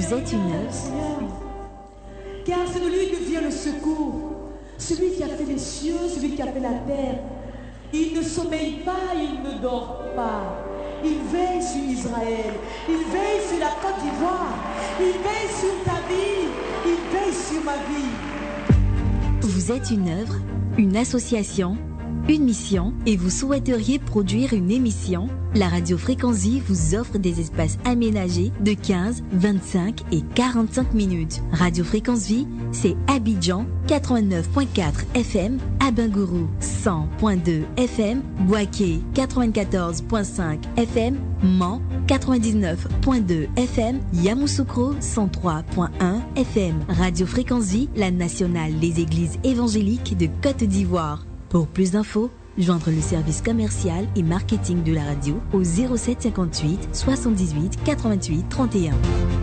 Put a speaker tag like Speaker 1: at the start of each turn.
Speaker 1: Vous êtes une œuvre.
Speaker 2: Seigneur, car c'est de lui que vient le secours. Celui qui a fait les cieux, celui qui a fait la terre. Il ne sommeille pas, il ne dort pas. Il veille sur Israël. Il veille sur la Côte d'Ivoire. Il veille sur ta vie. Il veille sur ma vie.
Speaker 1: Vous êtes une œuvre, une association, une mission et vous souhaiteriez produire une émission? La Radio Fréquence Vie vous offre des espaces aménagés de 15, 25 et 45 minutes. Radio Fréquence Vie, c'est Abidjan 89.4 FM, Abengourou 100.2 FM, Bouaké 94.5 FM, Mans 99.2 FM, Yamoussoukro 103.1 FM. Radio Fréquence Vie, la nationale des églises évangéliques de Côte d'Ivoire. Pour plus d'infos, joindre le service commercial et marketing de la radio au 07 58 78 88 31.